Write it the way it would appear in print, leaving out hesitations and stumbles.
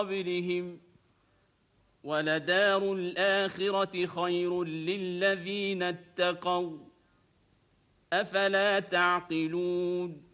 قبلهم ولدار الآخرة خير للذين اتقوا أفلا تعقلون